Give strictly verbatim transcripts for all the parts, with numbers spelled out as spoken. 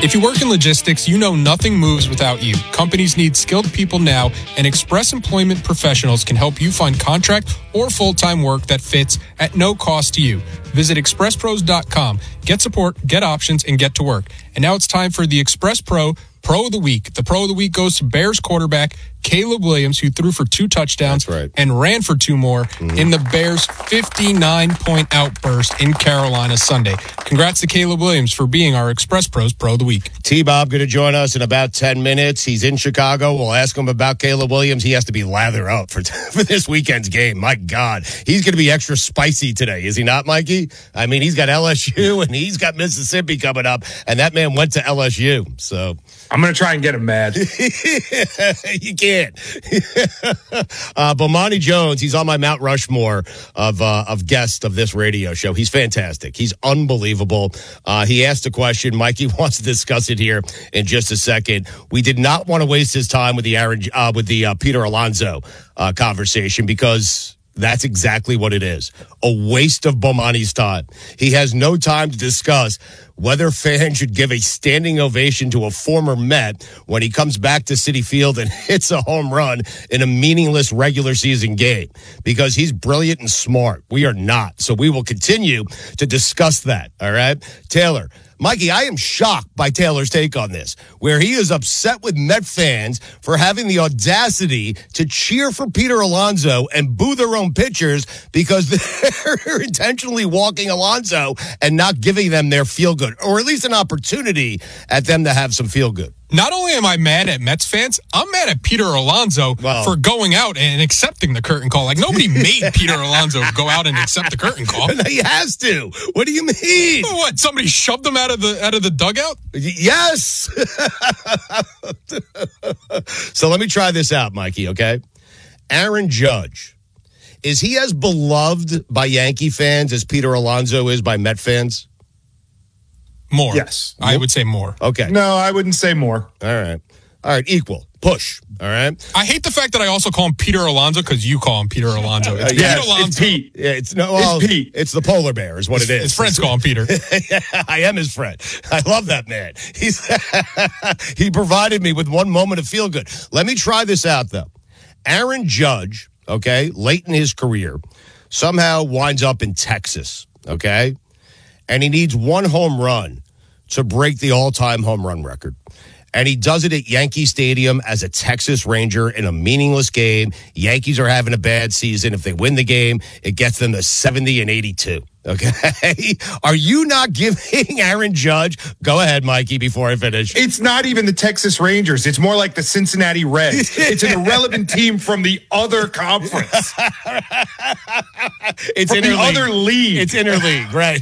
If you work in logistics, you know nothing moves without you. Companies need skilled people now, and Express Employment Professionals can help you find contract or full-time work that fits at no cost to you. Visit express pros dot com. Get support, get options, and get to work. And now it's time for the Express Pro Pro of the Week. The Pro of the Week goes to Bears quarterback Caleb Williams, who threw for two touchdowns right. and ran for two more mm-hmm. in the Bears' fifty-nine point outburst in Carolina Sunday. Congrats to Caleb Williams for being our Express Pros Pro of the Week. T-Bob going to join us in about ten minutes. He's in Chicago. We'll ask him about Caleb Williams. He has to be lather up for, for this weekend's game. My God. He's going to be extra spicy today, is he not, Mikey? I mean, he's got L S U and he's got Mississippi coming up, and that man went to L S U. So I'm going to try and get him mad. You can't. uh, Bomani Jones, he's on my Mount Rushmore of uh, of guests of this radio show. He's fantastic. He's unbelievable. Uh, he asked a question. Mikey wants to discuss it here in just a second. We did not want to waste his time with the Aaron, uh, with the uh, Peter Alonso uh, conversation, because that's exactly what it is. A waste of Bomani's time. He has no time to discuss whether fans should give a standing ovation to a former Met when he comes back to Citi Field and hits a home run in a meaningless regular season game, because he's brilliant and smart. We are not. So we will continue to discuss that. All right. Taylor. Mikey, I am shocked by Taylor's take on this, where he is upset with Met fans for having the audacity to cheer for Peter Alonso and boo their own pitchers because they're intentionally walking Alonso and not giving them their feel-good, or at least an opportunity at them to have some feel-good. Not only am I mad at Mets fans, I'm mad at Peter Alonso Wow. for going out and accepting the curtain call. Like, nobody made Peter Alonso go out and accept the curtain call. He has to. What do you mean? What? Somebody shoved him out of the out of the dugout? Yes. So let me try this out, Mikey, okay? Aaron Judge, is he as beloved by Yankee fans as Peter Alonso is by Met fans? More. Yes. I would say more. Okay. No, I wouldn't say more. All right. All right. Equal. Push. All right. I hate the fact that I also call him Peter Alonso because you call him Peter Alonso. It's Uh, yeah, Pete Alonso. It's Pete. Yeah, it's no. Well, It's Pete. It's the polar bear, is what it is. His friends call him Peter. I am his friend. I love that man. He's he provided me with one moment of feel good. Let me try this out though. Aaron Judge, okay, late in his career, somehow winds up in Texas, okay, and he needs one home run to break the all-time home run record. And he does it at Yankee Stadium as a Texas Ranger in a meaningless game. Yankees are having a bad season. If they win the game, it gets them to seventy and eighty-two. Okay? Are you not giving Aaron Judge? Go ahead, Mikey, before I finish. It's not even the Texas Rangers. It's more like the Cincinnati Reds. It's an irrelevant team from the other conference. It's from the interleague. other league. It's interleague, right.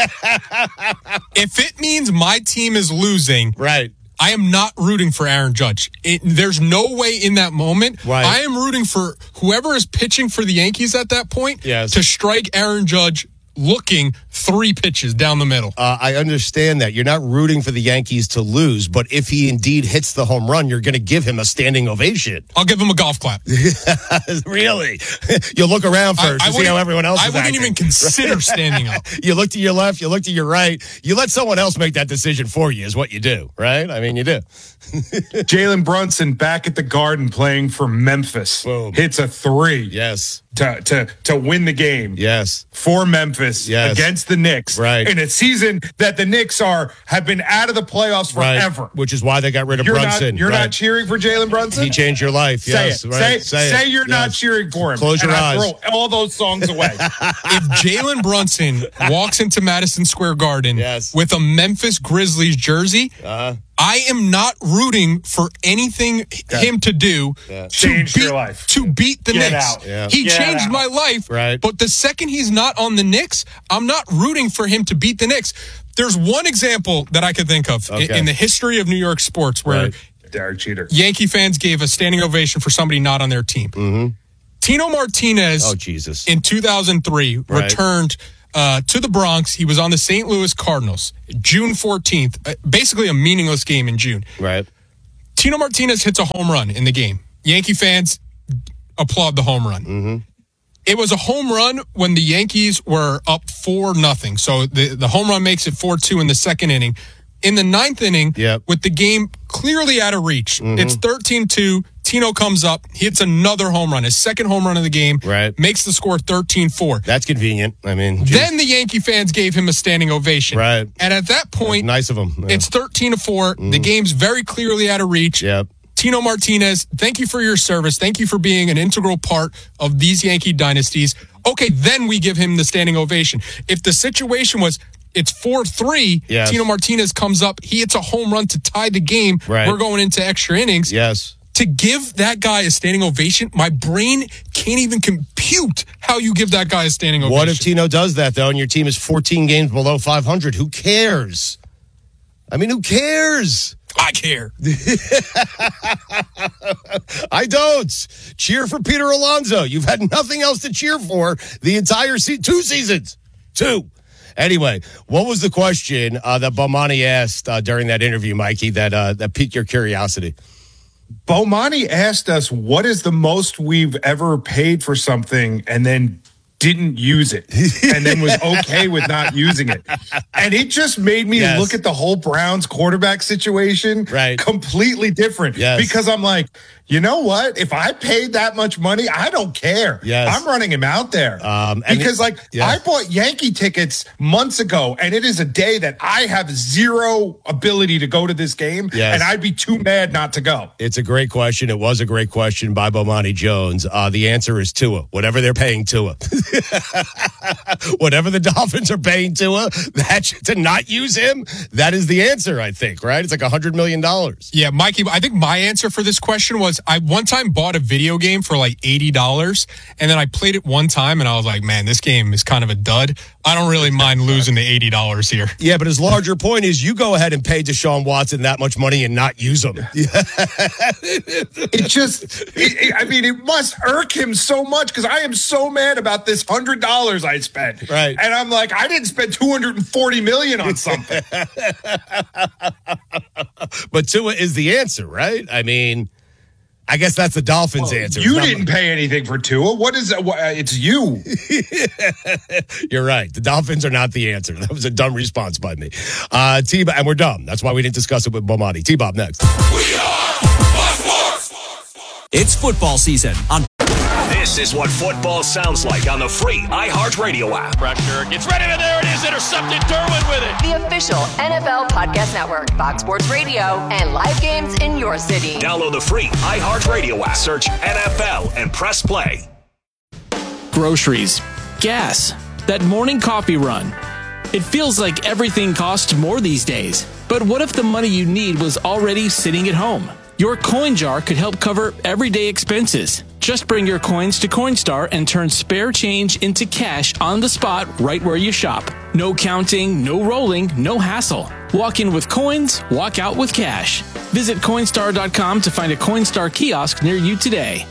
If it means my team is losing, Right. I am not rooting for Aaron Judge. It, there's no way in that moment. Right. I am rooting for whoever is pitching for the Yankees at that point Yes. to strike Aaron Judge looking three pitches down the middle. Uh, I understand that. You're not rooting for the Yankees to lose, but if he indeed hits the home run, you're going to give him a standing ovation. I'll give him a golf clap. Really? You'll look around first I, I to see how everyone else I is wouldn't acting. even consider standing up. You look to your left, you look to your right. You let someone else make that decision for you is what you do, right? I mean, you do. Jalen Brunson back at the Garden playing for Memphis. Boom. Hits a three Yes. to, to, to win the game. Yes. For Memphis Yes. against the Knicks. Right. In a season that the Knicks are have been out of the playoffs forever. Right. Which is why they got rid of You're Brunson. not you're right. not cheering for Jalen Brunson? He changed your life. Say Yes. it. Right. Say, say, it. you're not Yes. cheering for him. Close your and I eyes. throw all those songs away. If Jalen Brunson walks into Madison Square Garden Yes. with a Memphis Grizzlies jersey, Uh-huh. I am not rooting for anything him to do Yeah. to Changed beat, your life. to beat the Get Knicks. out. Yeah. He Get changed out. my life, Right. but the second he's not on the Knicks, I'm not rooting for him to beat the Knicks. There's one example that I could think of in, Okay. in the history of New York sports where Right. Derek Jeter. Yankee fans gave a standing ovation for somebody not on their team. Mm-hmm. Tino Martinez Oh, Jesus. in two thousand three Right. returned uh, to the Bronx. He was on the Saint Louis Cardinals, June fourteenth, uh, basically a meaningless game in June. Right. Tino Martinez hits a home run in the game. Yankee fans applaud the home run. Mm-hmm. It was a home run when the Yankees were up four nothing. So the, the home run makes it four two in the second inning. In the ninth inning, yep. with the game clearly out of reach, mm-hmm. it's thirteen two. Tino comes up, hits another home run, his second home run of the game, right. makes the score thirteen four. That's convenient. I mean, geez. Then the Yankee fans gave him a standing ovation. Right. And at that point, That's nice of him. Yeah. It's thirteen to four. Mm. The game's very clearly out of reach. Yep. Tino Martinez, thank you for your service. Thank you for being an integral part of these Yankee dynasties. Okay, then we give him the standing ovation. If the situation was it's four three, yes. Tino Martinez comes up, he hits a home run to tie the game. Right. We're going into extra innings. Yes. To give that guy a standing ovation, my brain can't even compute how you give that guy a standing ovation. What if Tino does that, though, and your team is fourteen games below five hundred? Who cares? I mean, who cares? I care. I don't. Cheer for Peter Alonso. You've had nothing else to cheer for the entire se- two seasons. Two. Anyway, what was the question uh, that Bomani asked uh, during that interview, Mikey, that uh, that piqued your curiosity? Bomani asked us, what is the most we've ever paid for something and then didn't use it and then was okay with not using it. And it just made me yes. look at the whole Browns quarterback situation right. completely different. Yes. Because I'm like, you know what? If I paid that much money, I don't care. Yes. I'm running him out there. Um, because, it, like, yeah. I bought Yankee tickets months ago, and it is a day that I have zero ability to go to this game, yes. and I'd be too mad not to go. It's a great question. It was a great question by Bomani Jones. Uh, the answer is Tua. Whatever they're paying Tua. Whatever the Dolphins are paying Tua, that to not use him, that is the answer, I think, right? It's like one hundred million dollars. Yeah, Mikey, I think my answer for this question was I one time bought a video game for like eighty dollars, and then I played it one time, and I was like, man, this game is kind of a dud. I don't really mind losing the eighty dollars here. Yeah, but his larger point is you go ahead and pay Deshaun Watson that much money and not use him. It just, it, I mean, it must irk him so much because I am so mad about this one hundred dollars I spent. Right. And I'm like, I didn't spend two hundred forty million dollars on something. But Tua is the answer, right? I mean, I guess that's the Dolphins' oh, answer. You didn't pay anything for Tua. What is that? It's you. You're right. The Dolphins are not the answer. That was a dumb response by me. Uh, T-Bob, and we're dumb. That's why we didn't discuss it with Bomani. T-Bob next. We are Fox Sports. It's football season on. This is what football sounds like on the free iHeartRadio app. Pressure gets ready, and there it is. Intercepted. Derwin with it. The official N F L Podcast Network, Fox Sports Radio, and live games in your city. Download the free iHeartRadio app. Search N F L and press play. Groceries, gas, that morning coffee run. It feels like everything costs more these days. But what if the money you need was already sitting at home? Your coin jar could help cover everyday expenses. Just bring your coins to Coinstar and turn spare change into cash on the spot right where you shop. No counting, no rolling, no hassle. Walk in with coins, walk out with cash. Visit Coinstar dot com to find a Coinstar kiosk near you today.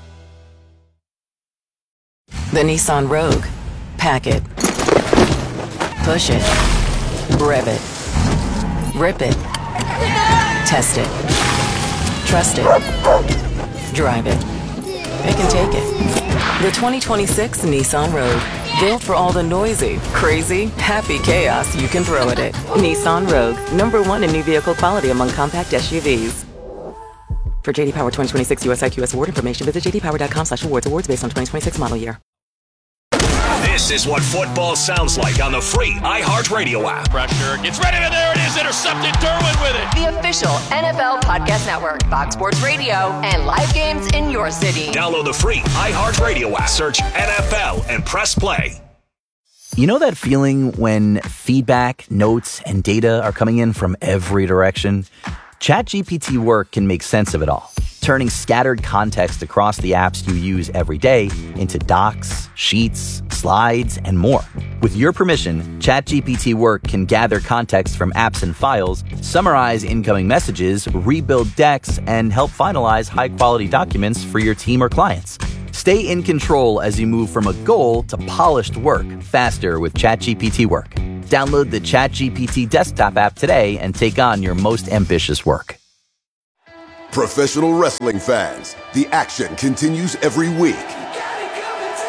The Nissan Rogue. Pack it. Push it. Rev it. Rip it. Test it. Trust it. Drive it. Pick and take it. The twenty twenty-six Nissan Rogue. Built for all the noisy, crazy, happy chaos you can throw at it. Nissan Rogue. Number one in new vehicle quality among compact S U Vs. For J D Power twenty twenty-six U S I Q S award information, visit j d power dot com slash awards. Awards based on twenty twenty-six model year. This is what football sounds like on the free iHeartRadio app. Pressure gets ready, and there it is. Intercepted. Derwin with it. The official N F L Podcast Network, Fox Sports Radio, and live games in your city. Download the free iHeartRadio app. Search N F L and press play. You know that feeling when feedback, notes, and data are coming in from every direction? ChatGPT Work can make sense of it all, turning scattered context across the apps you use every day into docs, sheets, slides, and more. With your permission, ChatGPT Work can gather context from apps and files, summarize incoming messages, rebuild decks, and help finalize high-quality documents for your team or clients. Stay in control as you move from a goal to polished work faster with ChatGPT Work. Download the ChatGPT desktop app today and take on your most ambitious work. Professional wrestling fans, the action continues every week.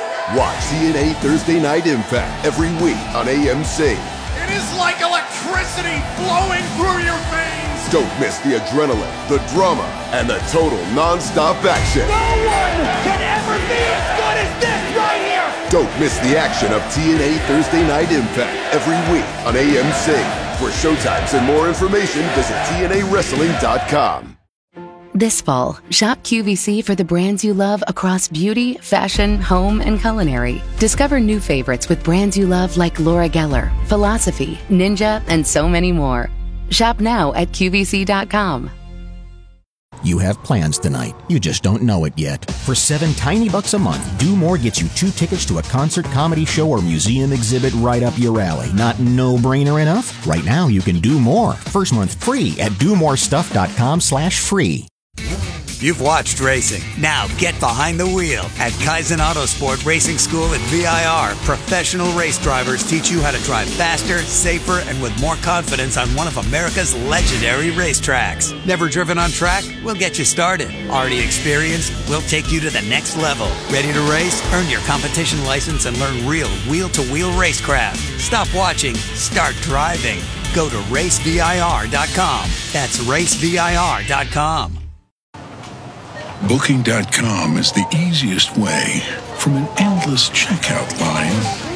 Watch T N A Thursday Night Impact every week on A M C. It is like electricity. electricity flowing through your veins. Don't miss the adrenaline, the drama, and the total non-stop action. No one can ever be as good as this right here. Don't miss the action of T N A Thursday Night Impact every week on A M C. For showtimes and more information, visit T N A wrestling dot com. This fall, shop Q V C for the brands you love across beauty, fashion, home, and culinary. Discover new favorites with brands you love like Laura Geller, Philosophy, Ninja, and so many more. Shop now at Q V C dot com. You have plans tonight. You just don't know it yet. For seven tiny bucks a month, Do More gets you two tickets to a concert, comedy show, or museum exhibit right up your alley. Not no-brainer enough? Right now, you can do more. First month free at do more stuff dot com slash free. You've watched racing. Now get behind the wheel. At Kaizen Autosport Racing School at V I R, professional race drivers teach you how to drive faster, safer, and with more confidence on one of America's legendary racetracks. Never driven on track? We'll get you started. Already experienced? We'll take you to the next level. Ready to race? Earn your competition license and learn real wheel-to-wheel racecraft. Stop watching. Start driving. Go to race V I R dot com. That's race V I R dot com. Booking dot com is the easiest way from an endless checkout line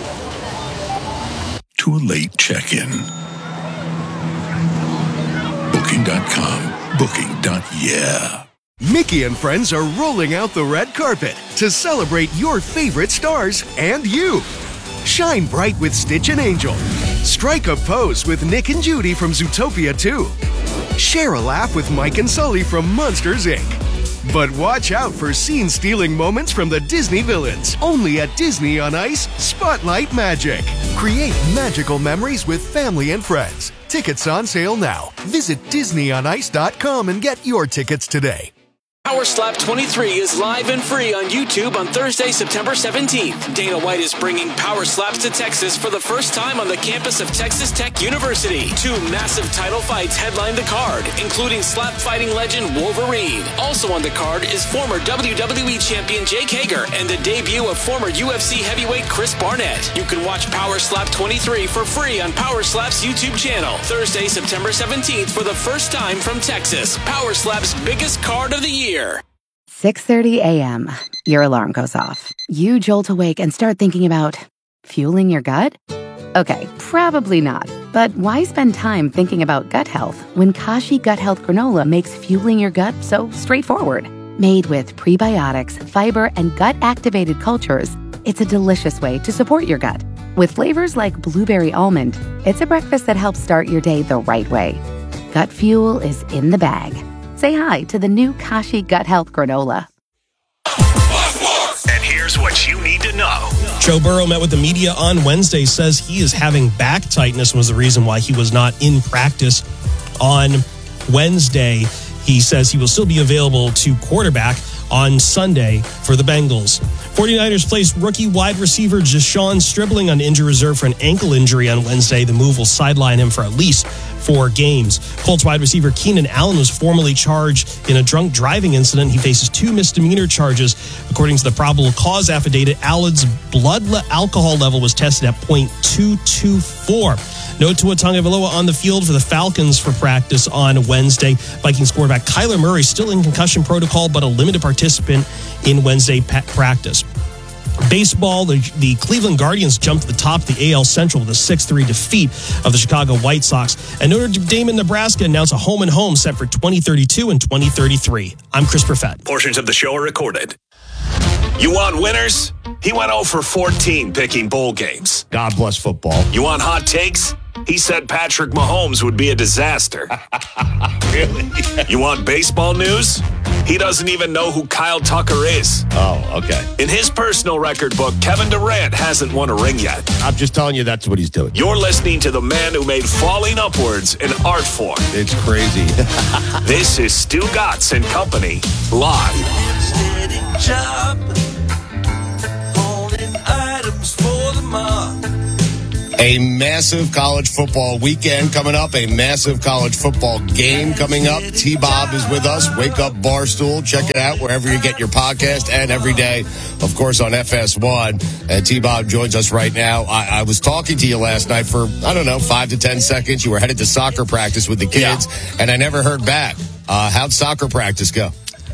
to a late check-in. Booking dot com. Booking. Yeah. Mickey and friends are rolling out the red carpet to celebrate your favorite stars and you. Shine bright with Stitch and Angel. Strike a pose with Nick and Judy from Zootopia two. Share a laugh with Mike and Sully from Monsters, Incorporated. But watch out for scene-stealing moments from the Disney villains. Only at Disney on Ice, Spotlight Magic. Create magical memories with family and friends. Tickets on sale now. Visit disney on ice dot com and get your tickets today. Power Slap twenty-three is live and free on YouTube on Thursday, September seventeenth. Dana White is bringing Power Slaps to Texas for the first time on the campus of Texas Tech University. Two massive title fights headline the card, including slap fighting legend Wolverine. Also on the card is former W W E champion Jake Hager and the debut of former U F C heavyweight Chris Barnett. You can watch Power Slap twenty-three for free on Power Slap's YouTube channel. Thursday, September seventeenth for the first time from Texas. Power Slap's biggest card of the year. six thirty a.m. Your alarm goes off. You jolt awake and start thinking about fueling your gut? Okay, probably not. But why spend time thinking about gut health when Kashi Gut Health Granola makes fueling your gut so straightforward? Made with prebiotics, fiber, and gut-activated cultures, it's a delicious way to support your gut. With flavors like blueberry almond, it's a breakfast that helps start your day the right way. Gut fuel is in the bag. Say hi to the new Kashi Gut Health Granola. And here's what you need to know. Joe Burrow met with the media on Wednesday, says he is having back tightness was the reason why he was not in practice on Wednesday. He says he will still be available to quarterback on Sunday for the Bengals. 49ers placed rookie wide receiver Jashawn Stribling on injury reserve for an ankle injury on Wednesday. The move will sideline him for at least four games. Colts wide receiver Keenan Allen was formally charged in a drunk driving incident. He faces two misdemeanor charges. According to the probable cause affidavit, Allen's blood le- alcohol level was tested at point two two four. No Tua Tagovailoa on the field for the Falcons for practice on Wednesday. Vikings quarterback Kyler Murray still in concussion protocol, but a limited participant in Wednesday pa- practice. Baseball, the, the Cleveland Guardians jumped to the top of the A L Central with a six three defeat of the Chicago White Sox. And Notre Dame and Nebraska announced a home and home set for twenty thirty-two and twenty thirty-three. I'm Chris Perfett. Portions of the show are recorded. You want winners? He went oh for fourteen picking bowl games. God bless football. You want hot takes? He said Patrick Mahomes would be a disaster. Really? You want baseball news? He doesn't even know who Kyle Tucker is. Oh, okay. In his personal record book, Kevin Durant hasn't won a ring yet. I'm just telling you that's what he's doing. You're listening to the man who made falling upwards an art form. It's crazy. This is Stu Gatz and Company, live. Steady job, holding items for the mob. A massive college football weekend coming up, a massive college football game coming up. T-Bob is with us. Wake Up Barstool. Check it out wherever you get your podcast and every day, of course, on F S one. And T-Bob joins us right now. I, I was talking to you last night for, I don't know, five to ten seconds. You were headed to soccer practice with the kids, yeah. and I never heard back. Uh, how'd soccer practice go?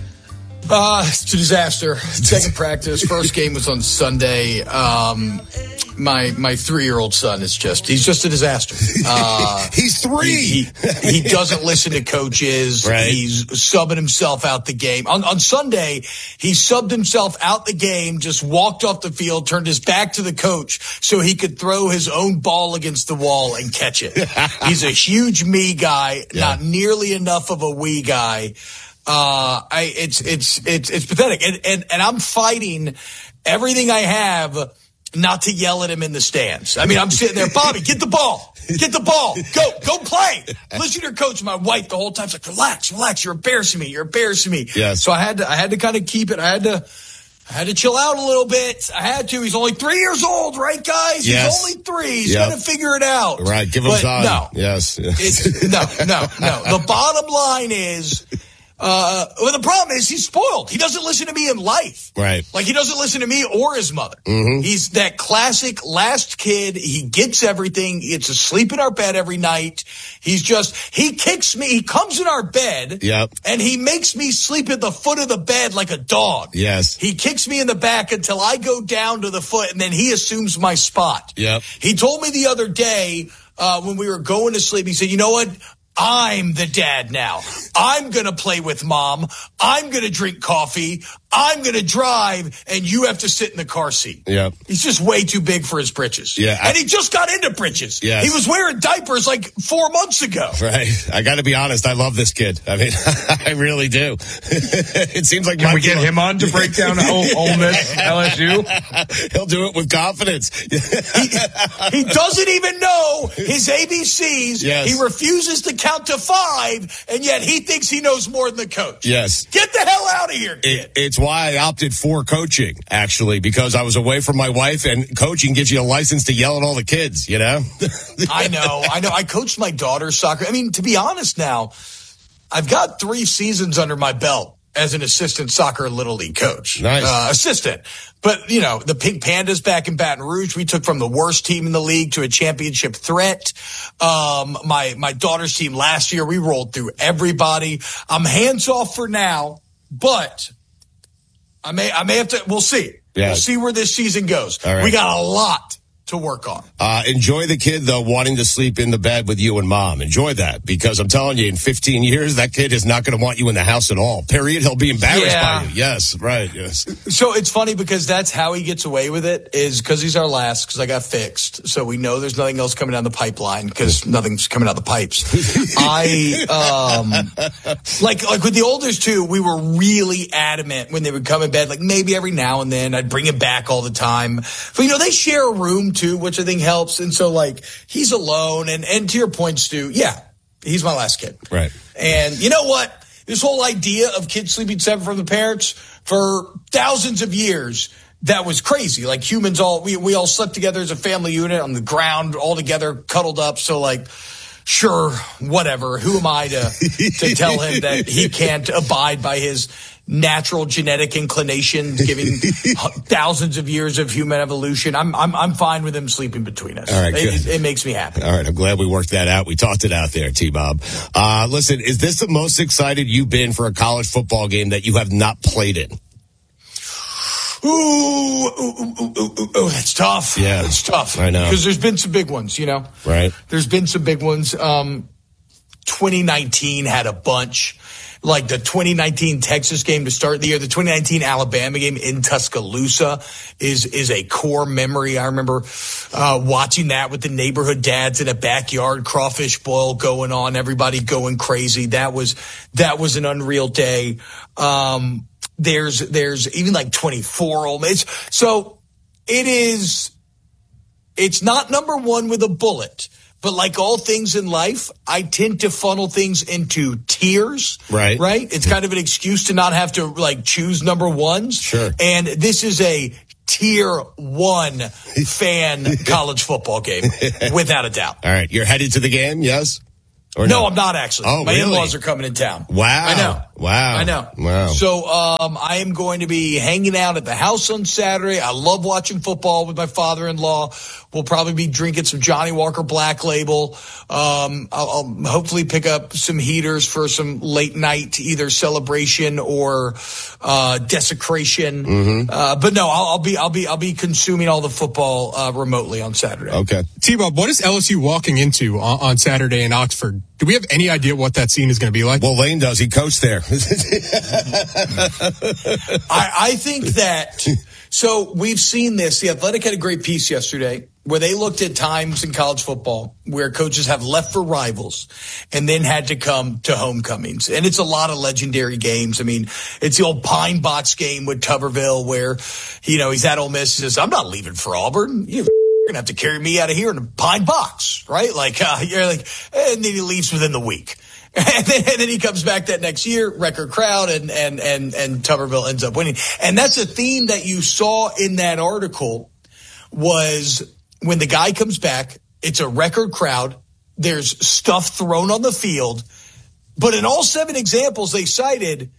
Uh, it's a disaster. Second practice. First game was on Sunday. Um, my my three-year-old son is just, he's just a disaster. Uh, he's three. He, he, he doesn't listen to coaches. Right. He's subbing himself out the game. On, on Sunday, he subbed himself out the game, just walked off the field, turned his back to the coach so he could throw his own ball against the wall and catch it. He's a huge me guy, yeah. not nearly enough of a we guy. Uh, I, it's, it's, it's, it's pathetic. And, and, and I'm fighting everything I have not to yell at him in the stands. I mean, I'm sitting there, Bobby, get the ball, get the ball, go, go play. Listen to your coach. My wife the whole time's like, relax, relax. You're embarrassing me. You're embarrassing me. Yes. So I had to, I had to kind of keep it. I had to, I had to chill out a little bit. I had to. He's only three years old, right, guys? Yes. He's only three. He's yep. going to figure it out. Right. Give him but time. No. Yes. It's, no, no, no. The bottom line is, Uh, well, the problem is he's spoiled. He doesn't listen to me in life. Right. Like, he doesn't listen to me or his mother. Mm-hmm. He's that classic last kid. He gets everything. He gets to sleep in our bed every night. He's just, he kicks me. He comes in our bed. Yep. And he makes me sleep at the foot of the bed like a dog. Yes. He kicks me in the back until I go down to the foot, and then he assumes my spot. Yep. He told me the other day, uh, when we were going to sleep, he said, you know what? I'm the dad now. I'm going to play with mom. I'm going to drink coffee. I'm going to drive, and you have to sit in the car seat. Yeah. He's just way too big for his britches. Yeah. I, and he just got into britches. Yes. He was wearing diapers like four months ago. Right. I got to be honest. I love this kid. I mean, I really do. It seems like Can my we get him on to break down Ole, Ole Miss, L S U? He'll do it with confidence. he, he doesn't even know his A B Cs. Yes. He refuses to count to five, and yet he thinks he knows more than the coach. Yes. Get the hell out of here, kid. It, it's why I opted for coaching, actually, because I was away from my wife, and coaching gives you a license to yell at all the kids, you know? I know. I know. I coached my daughter's soccer. I mean, to be honest now, I've got three seasons under my belt as an assistant soccer Little League coach. Nice. Uh, assistant. But, you know, the Pink Pandas back in Baton Rouge, we took from the worst team in the league to a championship threat. Um, my, my daughter's team last year, we rolled through everybody. I'm hands off for now, but I may, I may have to, we'll see. Yeah. We'll see where this season goes. All right. We got a lot to work on. Uh, enjoy the kid, though, wanting to sleep in the bed with you and mom. Enjoy that, because I'm telling you, in fifteen years, that kid is not going to want you in the house at all. Period. He'll be embarrassed Yeah. by you. Yes, right, yes. So it's funny because that's how he gets away with it, is because he's our last, because I got fixed. So we know there's nothing else coming down the pipeline because nothing's coming out the pipes. I, um, like, like with the oldest two, we were really adamant when they would come in bed, like maybe every now and then I'd bring him back all the time. But, you know, they share a room too, which I think helps. And so, like, he's alone. And, and to your point, Stu, yeah, he's my last kid. Right. And you know what? This whole idea of kids sleeping separate from the parents for thousands of years, that was crazy. Like, humans all, we, we all slept together as a family unit on the ground, all together, cuddled up. So, like, sure, whatever. Who am I to, to tell him that he can't abide by his natural genetic inclination, given thousands of years of human evolution? I'm I'm I'm fine with him sleeping between us. All right, it, it makes me happy. All right, I'm glad we worked that out. We talked it out there, T-Bob. Uh, listen, is this the most excited you've been for a college football game that you have not played in? Ooh, ooh, ooh, ooh, ooh, ooh, it's tough. Yeah, it's tough. I know, because there's been some big ones. You know, right? There's been some big ones. Um, twenty nineteen had a bunch. Like the twenty nineteen Texas game to start the year, the twenty nineteen Alabama game in Tuscaloosa is is a core memory. I remember uh, watching that with the neighborhood dads in a backyard, crawfish boil going on, everybody going crazy. That was that was an unreal day. Um, there's there's even like twenty-four Ole Miss. So it is. It's not number one with a bullet. But like all things in life, I tend to funnel things into tiers. Right. Right? It's kind of an excuse to not have to like choose number ones. Sure. And this is a tier one fan college football game, without a doubt. All right. You're headed to the game, yes? Or no, no, I'm not actually. Oh, My really? in-laws are coming in town. Wow. I know. Wow. I know. Wow. So um, I am going to be hanging out at the house on Saturday. I love watching football with my father-in-law. We'll probably be drinking some Johnny Walker Black Label. Um, I'll, I'll hopefully pick up some heaters for some late night, either celebration or uh, desecration. Mm-hmm. Uh, but no, I'll, I'll be I'll be I'll be consuming all the football uh, remotely on Saturday. Okay. T-Bob, what is L S U walking into on, on Saturday in Oxford? Do we have any idea what that scene is going to be like? Well, Lane does. He coached there. I, I think that, so we've seen this. The Athletic had a great piece yesterday where they looked at times in college football where coaches have left for rivals and then had to come to homecomings. And it's a lot of legendary games. I mean, it's the old Pine Box game with Tuberville where, you know, he's at Ole Miss. He says, I'm not leaving for Auburn. You You're going to have to carry me out of here in a pine box, right? Like, uh, you're like, and then he leaves within the week. And then, and then he comes back that next year, record crowd, and, and, and, and Tuberville ends up winning. And that's a theme that you saw in that article was when the guy comes back, it's a record crowd. There's stuff thrown on the field. But in all seven examples they cited,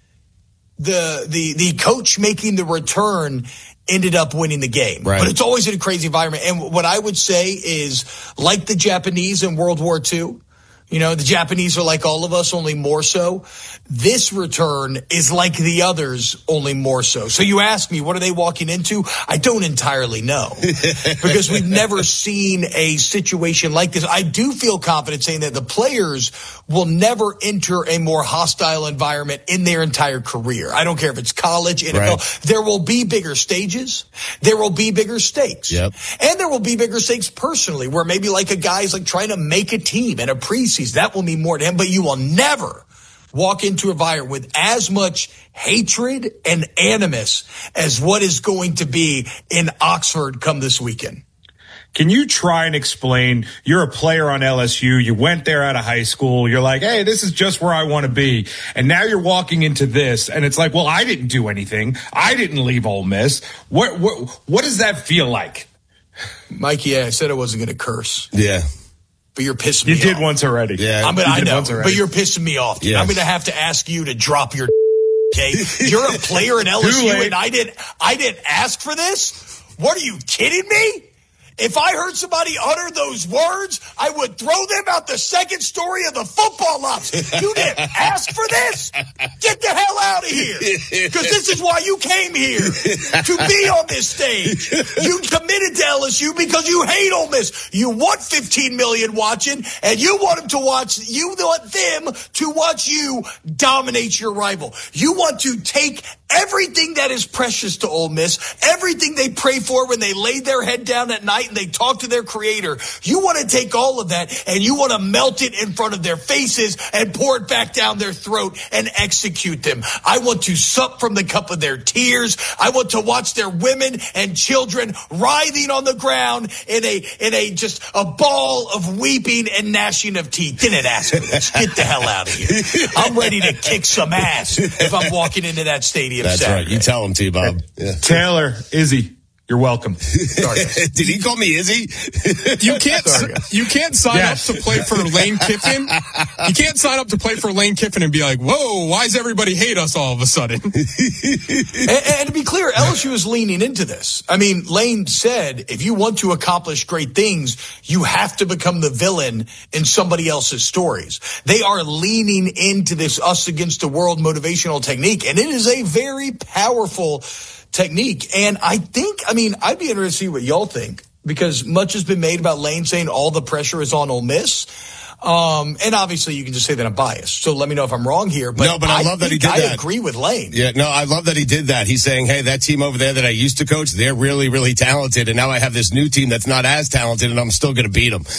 the, the, the coach making the return ended up winning the game. Right. But it's always in a crazy environment. And what I would say is, like the Japanese in World War Two, you know, the Japanese are like all of us, only more so. This return is like the others, only more so. So you ask me, what are they walking into? I don't entirely know because we've never seen a situation like this. I do feel confident saying that the players will never enter a more hostile environment in their entire career. I don't care if it's college, N F L. Right. There will be bigger stages. There will be bigger stakes. Yep. And there will be bigger stakes personally where maybe like a guy's like trying to make a team in a preseason. That will mean more to him, but you will never walk into a environment with as much hatred and animus as what is going to be in Oxford come this weekend. Can you try and explain, you're a player on L S U, you went there out of high school, you're like, hey, this is just where I want to be. And now you're walking into this, and it's like, well, I didn't do anything. I didn't leave Ole Miss. What, what, what does that feel like? Mikey, yeah, I said I wasn't going to curse. Yeah. But you're pissing me off. off. You did once already. Yeah. I'm gonna, I know, but you're pissing me off. Yeah. I'm going to have to ask you to drop your okay? You're a player in L S U, and I didn't, I didn't ask for this? What are you kidding me? If I heard somebody utter those words, I would throw them out the second story of the football ops. You didn't ask for this. Get the hell out of here. Because this is why you came here, to be on this stage. You committed to L S U because you hate Ole Miss. You want fifteen million watching, and you want them to watch, you want them to watch you dominate your rival. You want to take everything that is precious to Ole Miss, everything they pray for when they lay their head down at night and they talk to their creator. You want to take all of that and you want to melt it in front of their faces and pour it back down their throat and execute them. I want to sup from the cup of their tears. I want to watch their women and children writhing on the ground in a in a just a ball of weeping and gnashing of teeth. Didn't ask for this. Get the hell out of here. I'm ready to kick some ass if I'm walking into that stadium. That's Saturday. right. You tell him, T-Bob. Yeah. Taylor, Izzy, you're welcome. Sorry, did he call me Izzy? You can't. Sorry, you can't sign yes. up to play for Lane Kiffin. You can't sign up to play for Lane Kiffin and be like, "Whoa, why does everybody hate us all of a sudden?" and, and to be clear, L S U is leaning into this. I mean, Lane said, if you want to accomplish great things, you have to become the villain in somebody else's stories. They are leaning into this us against the world motivational technique, and it is a very powerful technique. And I think, I mean, I'd be interested to see what y'all think, because much has been made about Lane saying all the pressure is on Ole Miss. Um, and obviously you can just say that I'm biased. So let me know if I'm wrong here. But no, but I, I love that he did I that. I agree with Lane. Yeah, no, I love that he did that. He's saying, hey, that team over there that I used to coach, they're really, really talented. And now I have this new team that's not as talented, and I'm still going to beat them.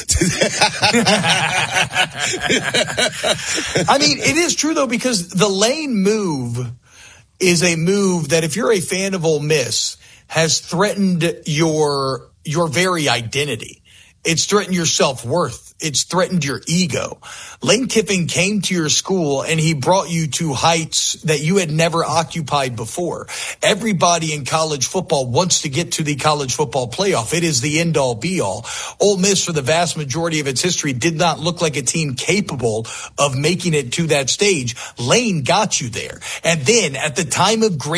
I mean, it is true, though, because the Lane move is a move that, if you're a fan of Ole Miss, has threatened your your very identity. It's threatened your self-worth. It's threatened your ego. Lane Kiffin came to your school and he brought you to heights that you had never occupied before. Everybody in college football wants to get to the college football playoff. It is the end-all be-all. Ole Miss, for the vast majority of its history, did not look like a team capable of making it to that stage. Lane got you there. And then at the time of great